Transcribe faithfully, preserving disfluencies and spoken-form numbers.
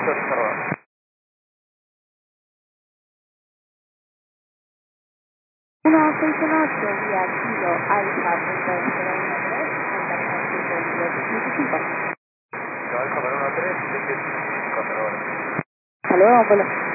ocho reserva. uno seis uno ocho vía Kilo Alfa punto cero uno tres, Santa Rosa siete veintiocho cinco. Kilo Alfa para uno tres, siete cinco, hasta ahora. Hasta luego, Polo.